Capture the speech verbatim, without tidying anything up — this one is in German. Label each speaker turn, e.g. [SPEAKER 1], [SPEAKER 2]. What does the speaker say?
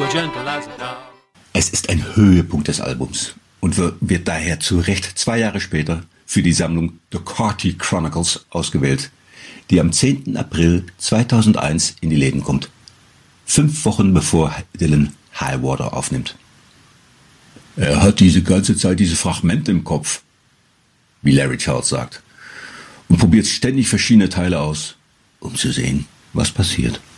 [SPEAKER 1] gentle as a dove.
[SPEAKER 2] Es ist ein Höhepunkt des Albums und wird daher zu Recht zwei Jahre später für die Sammlung The Carty Chronicles ausgewählt, die am zehnten April zweitausendeins in die Läden kommt, fünf Wochen bevor Dylan High Water aufnimmt. Er hat diese ganze Zeit diese Fragmente im Kopf, wie Larry Charles sagt, und probiert ständig verschiedene Teile aus, um zu sehen, was passiert.